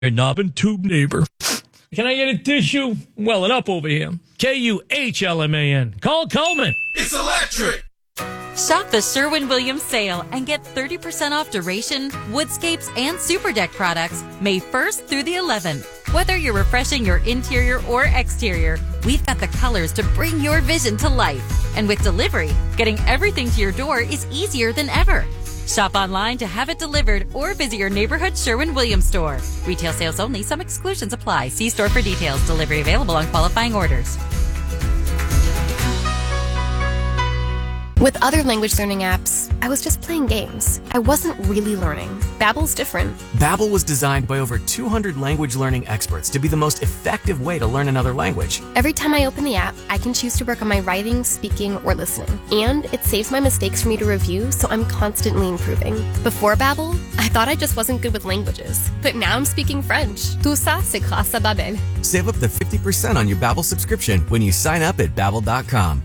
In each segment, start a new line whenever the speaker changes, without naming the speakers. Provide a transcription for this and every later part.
knob and tube neighbor. Can I get a tissue? Welling up over here. Kuhlman. Call Coleman.
It's electric.
Shop the Sherwin-Williams sale and get 30% off duration, woodscapes, and super deck products May 1st through the 11th. Whether you're refreshing your interior or exterior, we've got the colors to bring your vision to life. And with delivery, getting everything to your door is easier than ever. Shop online to have it delivered or visit your neighborhood Sherwin-Williams store. Retail sales only. Some exclusions apply. See store for details. Delivery available on qualifying orders.
With other language learning apps, I was just playing games. I wasn't really learning. Babbel's different.
Babbel was designed by over 200 language learning experts to be the most effective way to learn another language.
Every time I open the app, I can choose to work on my writing, speaking, or listening. And it saves my mistakes for me to review, so I'm constantly improving. Before Babbel, I thought I just wasn't good with languages. But now I'm speaking French. Tout ça, c'est grâce à Babbel.
Save up to 50% on your Babbel subscription when you sign up at Babbel.com.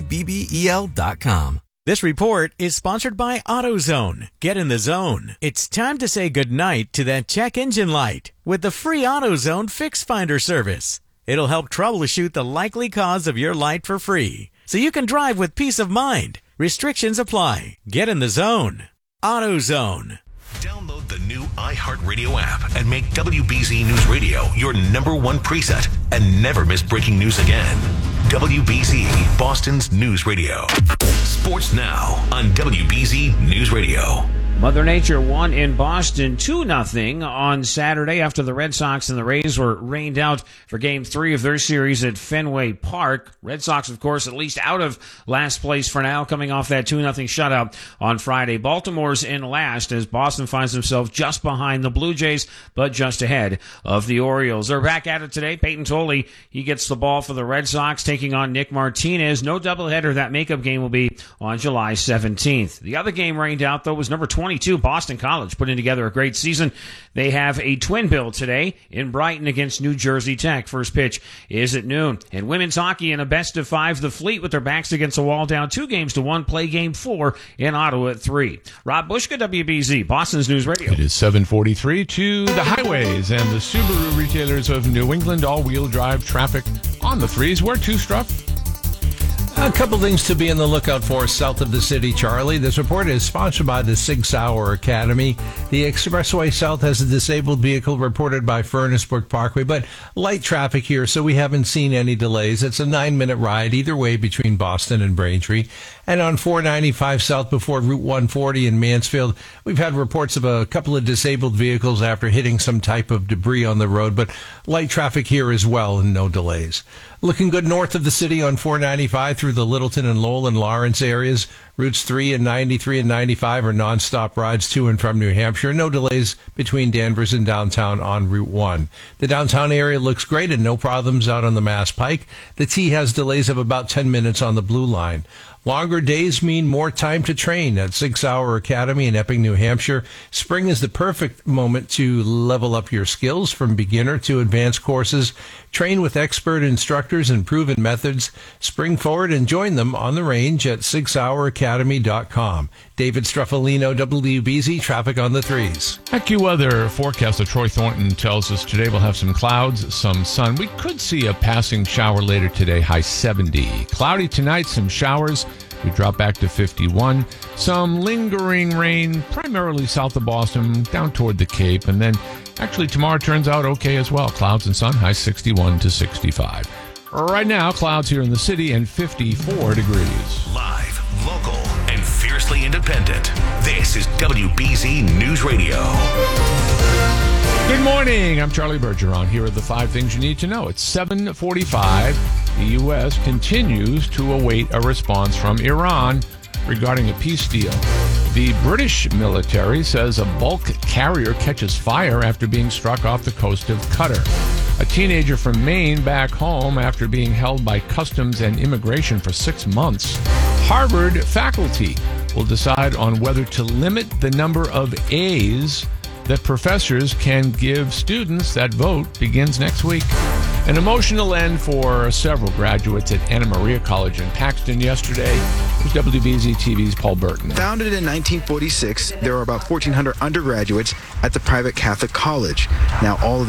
Babbel.com.
This report is sponsored by AutoZone. Get in the zone. It's time to say goodnight to that check engine light with the free AutoZone Fix Finder service. It'll help troubleshoot the likely cause of your light for free, so you can drive with peace of mind. Restrictions apply. Get in the zone. AutoZone.
Download the new iHeartRadio app and make WBZ News Radio your number one preset and never miss breaking news again. WBZ, Boston's news radio. Sports now on WBZ News Radio.
Mother Nature won in Boston 2-0 on Saturday after the Red Sox and the Rays were rained out for Game 3 of their series at Fenway Park. Red Sox, of course, at least out of last place for now, coming off that 2-0 shutout on Friday. Baltimore's in last as Boston finds himself just behind the Blue Jays, but just ahead of the Orioles. They're back at it today. Peyton Tolley, he gets the ball for the Red Sox, taking on Nick Martinez. No doubleheader. That makeup game will be on July 17th. The other game rained out, though, was number 22, Boston College, putting together a great season. They have a twin bill today in Brighton against New Jersey Tech. First pitch is at noon. And women's hockey in a best of 5, the Fleet with their backs against the wall, down 2-1, play Game 4 in Ottawa at 3. Rob Bushka, WBZ, Boston's News Radio.
It is 7:43 to the highways and the Subaru retailers of New England. All-wheel drive traffic on the threes. Where to, Struff?
A couple things to be on the lookout for south of the city, Charlie. This report is sponsored by the Sig Sauer Academy. The expressway south has a disabled vehicle reported by Furnace Brook Parkway, but light traffic here, so we haven't seen any delays. It's a 9-minute ride either way between Boston and Braintree. And on 495 south before Route 140 in Mansfield, we've had reports of a couple of disabled vehicles after hitting some type of debris on the road, but light traffic here as well and no delays. Looking good north of the city on 495 through the Littleton and Lowell and Lawrence areas. Routes 3 and 93 and 95 are nonstop rides to and from New Hampshire. No delays between Danvers and downtown on Route 1. The downtown area looks great and no problems out on the Mass Pike. The T has delays of about 10 minutes on the Blue Line. Longer days mean more time to train at Sig Sauer Academy in Epping, New Hampshire. Spring is the perfect moment to level up your skills from beginner to advanced courses. Train with expert instructors and proven methods. Spring forward and join them on the range at SigSauerAcademy.com. David Struffolino, WBZ, traffic on the threes.
AccuWeather forecaster Troy Thornton tells us today we'll have some clouds, some sun. We could see a passing shower later today, high 70. Cloudy tonight, some showers. We drop back to 51. Some lingering rain, primarily south of Boston, down toward the Cape. And then actually tomorrow turns out okay as well. Clouds and sun, high 61 to 65. Right now, clouds here in the city and 54 degrees.
Live, local, and fiercely independent. This is WBZ News Radio.
Good morning. I'm Charlie Bergeron. Here are the 5 things you need to know. It's 7:45. The U.S. continues to await a response from Iran regarding a peace deal. The British military says a bulk carrier catches fire after being struck off the coast of Qatar. A teenager from Maine back home after being held by Customs and Immigration for 6 months. Harvard faculty will decide on whether to limit the number of A's that professors can give students. That vote begins next week. An emotional end for several graduates at Anna Maria College in Paxton yesterday. Here's WBZ TV's Paul Burton.
Founded in 1946, there are about 1,400 undergraduates at the private Catholic college. Now, all of